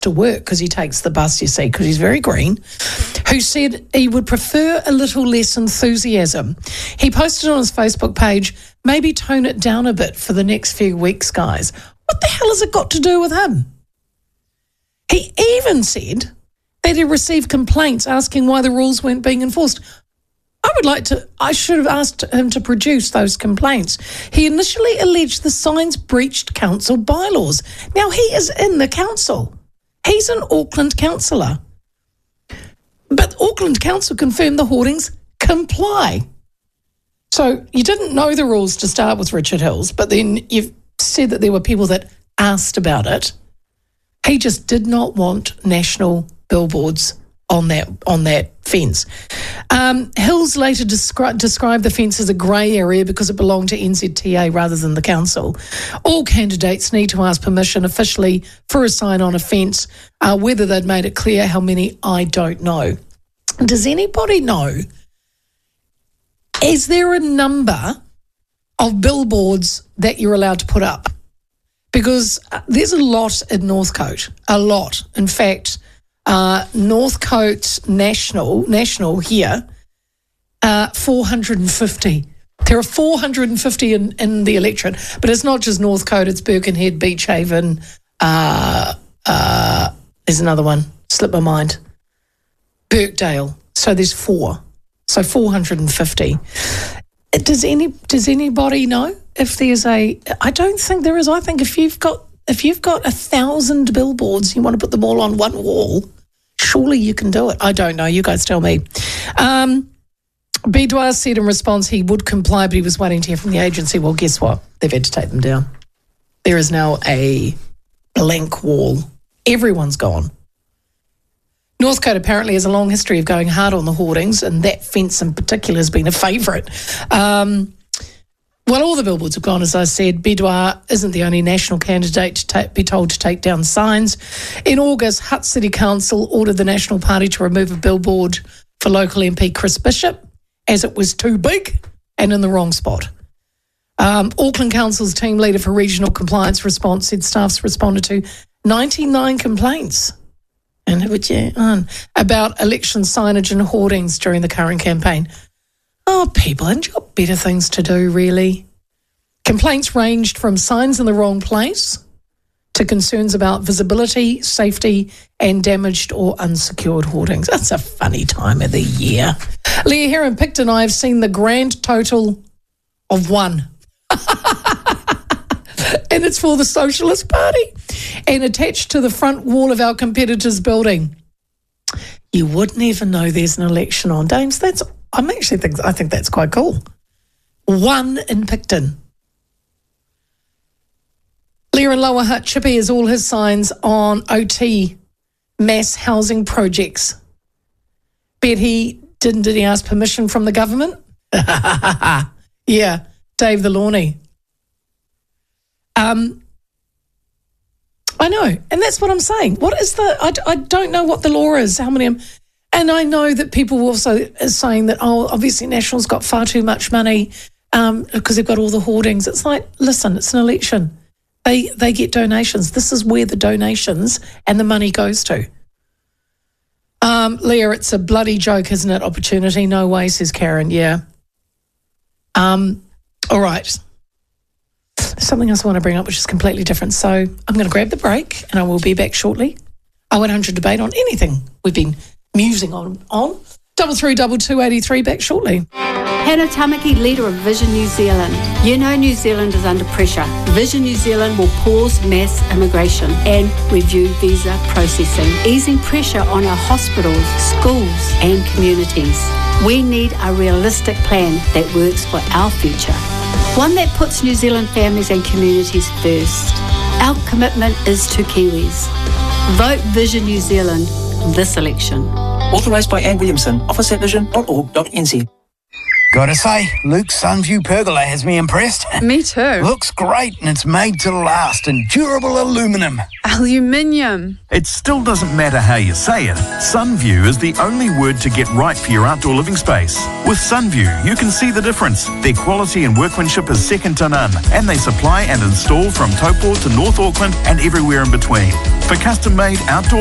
to work because he takes the bus, you see, because he's very green, who said he would prefer a little less enthusiasm. He posted on his Facebook page, maybe tone it down a bit for the next few weeks, guys. What the hell has it got to do with him? He even said that he received complaints asking why the rules weren't being enforced. I should have asked him to produce those complaints. He initially alleged the signs breached council bylaws. Now, he is in the council. He's an Auckland councillor. But Auckland Council confirmed the hoardings comply. So you didn't know the rules to start with, Richard Hills, but then you've said that there were people that asked about it. He just did not want national billboards on that fence. Hills later described the fence as a grey area because it belonged to NZTA rather than the council. All candidates need to ask permission officially for a sign on a fence. Whether they'd made it clear how many, I don't know. Does anybody know, is there a number of billboards that you're allowed to put up? Because there's a lot in Northcote, a lot. In fact, Northcote National here, 450. There are 450 in the electorate, but it's not just Northcote, it's Birkenhead, Beachhaven, there's another one, slipped my mind, Birkdale. So there's 4. So 450. Does anybody know if there's I don't think there is. I think if you've got 1,000 billboards, you want to put them all on one wall, surely you can do it. I don't know. You guys tell me. Bidwar said in response he would comply, but he was waiting to hear from the agency. Well, guess what? They've had to take them down. There is now a blank wall. Everyone's gone. Northcote apparently has a long history of going hard on the hoardings, and that fence in particular has been a favourite. Well, all the billboards have gone, as I said. Bidwar isn't the only national candidate to be told to take down signs. In August, Hutt City Council ordered the National Party to remove a billboard for local MP Chris Bishop as it was too big and in the wrong spot. Auckland Council's team leader for regional compliance response said staff's responded to 99 complaints about election signage and hoardings during the current campaign. Oh, people, haven't you got better things to do, really? Complaints ranged from signs in the wrong place to concerns about visibility, safety, and damaged or unsecured hoardings. That's a funny time of the year. Leah Heron Picton and I have seen the grand total of 1. And it's for the Socialist Party and attached to the front wall of our competitor's building. You wouldn't even know there's an election on, Dames. I think that's quite cool. 1 in Picton. Leah in Lower Hutt, Chippy has all his signs on OT mass housing projects. Bet did he ask permission from the government? Yeah, Dave the Lawney. I know, and that's what I'm saying. What is I don't know what the law is, how many, and I know that people also are saying that, obviously National's got far too much money because they've got all the hoardings. It's like, listen, it's an election. They get donations. This is where the donations and the money goes to. Leah, it's a bloody joke, isn't it? Opportunity, no way, says Karen, yeah. All right. Something else I want to bring up, which is completely different. So I'm going to grab the break and I will be back shortly. 0100 debate on anything we've been musing on. 332283, back shortly. Hannah Tamaki, leader of Vision New Zealand. You know New Zealand is under pressure. Vision New Zealand will pause mass immigration and review visa processing, easing pressure on our hospitals, schools and communities. We need a realistic plan that works for our future. One that puts New Zealand families and communities first. Our commitment is to Kiwis. Vote Vision New Zealand this election. Authorised by Anne Williamson, office at vision.org.nz. Gotta say, Luke's Sunview pergola has me impressed. Me too. Looks great and it's made to last in durable aluminum. Aluminium. It still doesn't matter how you say it. Sunview is the only word to get right for your outdoor living space. With Sunview, you can see the difference. Their quality and workmanship is second to none, and they supply and install from Taupo to North Auckland and everywhere in between. For custom-made outdoor